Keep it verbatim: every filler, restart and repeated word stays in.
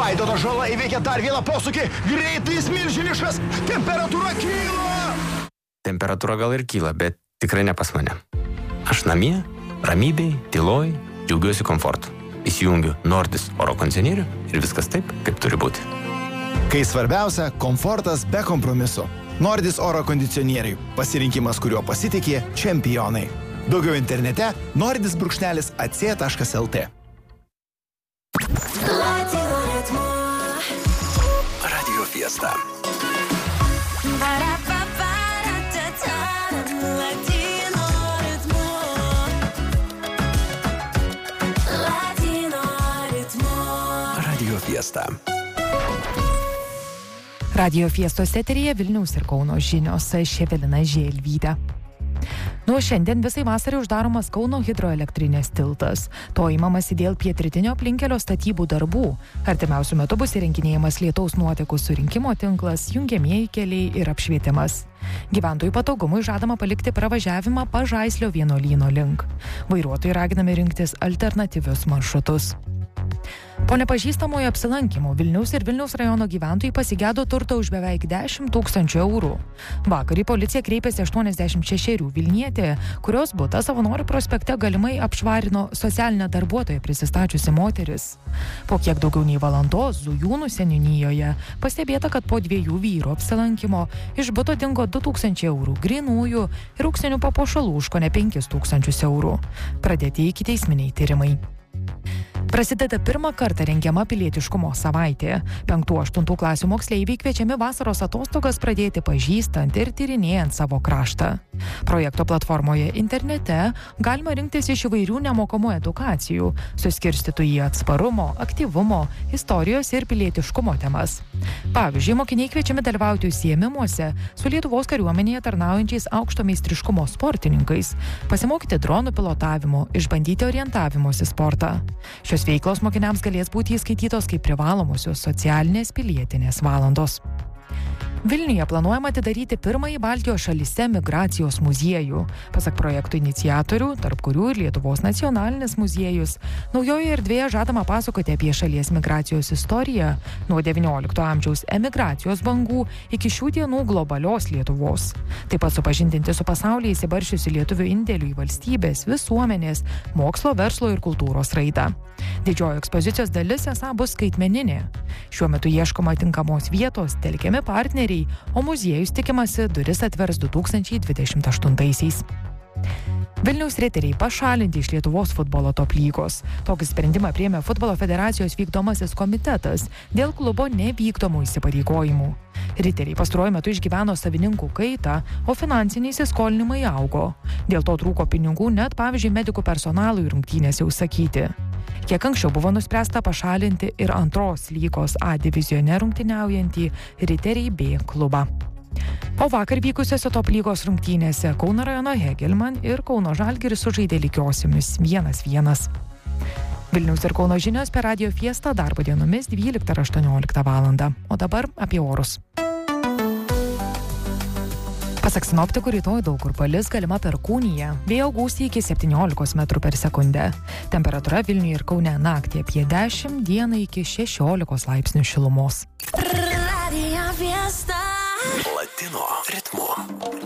Vaidoto Žala įveikia dar vieną posūkį. Greitis milžiniškas. Temperatūra kyla. Temperatūra gal ir kyla, bet tikrai ne pas mane. Aš namie, ramybėj, tyloj, džiaugiuosi komfortu. Įsijungiu Nordis oro kondicionierių ir viskas taip, kaip turi būti. Kai svarbiausia, komfortas be kompromiso. Nordis oro kondicionieriai. Pasirinkimas, kuriuo pasitikė čempionai. Daugiau internete nordis brūkšnelis ac taškas lt. Radio Fiesta. Radio Fiesta. Radio Fiestos eteryje Vilniaus ir Kauno žinios, aš Evelina Želvytė. Nuo šiandien visai vasarai uždaromas Kauno hidroelektrinės tiltas. To įmamasi dėl pietrytinio aplinkelio statybų darbų. Artimiausiu metu bus įrenginėjamas lietaus nuotekų surinkimo tinklas, jungiamieji keliai ir apšvietimas. Gyventojų patogumui žadama palikti pravažiavimą Pažaislio vienuolyno link. Vairuotojai raginami rinktis alternatyvius maršrutus. Po nepažįstamojo apsilankimo Vilniaus ir Vilniaus rajono gyventojai pasigėdo turto už beveik dešimt tūkstančių eurų. Vakar į policiją kreipėsi aštuoniasdešimt šešerių vilnietė, kurios butą Savanorių prospekte galimai apšvarino socialinė darbuotoja prisistačiusi moteris. Po kiek daugiau nei valandos Zujūnų seniūnijoje pastebėta, kad po dviejų vyrų apsilankimo iš buto dingo du tūkstančiai eurų grynųjų ir auksinių papuošalų už kone penkis tūkstančius eurų. Pradėti ikiteisminiai tyrimai. Prasideda pirmą kartą rengiama pilietiškumo savaitė. Penktų aštuntų klasių moksleiviai kviečiami vasaros atostogas pradėti pažįstant ir tyrinėjant savo kraštą. Projekto platformoje internete galima rinktis iš įvairių nemokamų edukacijų, suskirstytų į atsparumo, aktyvumo, istorijos ir pilietiškumo temas. Pavyzdžiui, mokiniai kviečiami dalyvauti užsiėmimuose su Lietuvos kariuomenėje tarnaujančiais aukšto meistriškumo sportininkais, pasimokyti dronų pilotavimo, išbandyti orientavimosi sportą. Šios veiklos mokiniams galės būti įskaitytos kaip privalomosios socialinės pilietinės valandos. Vilniuje planuojama atidaryti pirmąjį Baltijos šalyse migracijos muziejų. Pasak projektų iniciatorių, tarp kurių ir Lietuvos nacionalinis muziejus, naujoje erdvėje žadama pasakoti apie šalies migracijos istoriją nuo devyniolikto amžiaus emigracijos bangų iki šių dienų globalios Lietuvos. Taip pat supažindinti su pasaulyje įsibaršiusiu lietuvių indėlių į valstybės, visuomenės, mokslo, verslo ir kultūros raidą. Didžioji ekspozicijos dalis esą bus skaitmeninė. Šiuo metu ieškoma tinkamos vietos, telkiami partneriai, o muziejus tikimasi duris atvers du tūkstančiai dvidešimt aštuntaisiais. Vilniaus riteriai pašalinti iš Lietuvos futbolo top lygos. Tokį sprendimą priėmė Futbolo federacijos vykdomasis komitetas dėl klubo nevykdomų įsipareigojimų. Riteriai pastaruoju metu išgyveno savininkų kaitą, o finansiniai įsiskolinimai augo. Dėl to trūko pinigų net, pavyzdžiui, medikų personalui rungtynėse užsakyti. Kiek anksčiau buvo nuspręsta pašalinti ir antros lygos A divizione rungtyniaujantį Riteriai B klubą. O vakar vykusiose top lygos rungtynėse Kauno rajono Hegelman ir Kauno Žalgiris sužaidė lygiosiomis vienas vienas. Vilniaus ir Kauno žinios per Radio Fiesta darbo dienomis dvyliktą ir aštuonioliktą valandą. O dabar apie orus. Pasak sinoptikų, rytoj daug kur palis, galima perkūnija, vėjo gūsiai iki septyniolikos metrų per sekundę. Temperatūra Vilniuje ir Kaune naktį apie dešimt, dieną iki šešiolikos laipsnių šilumos.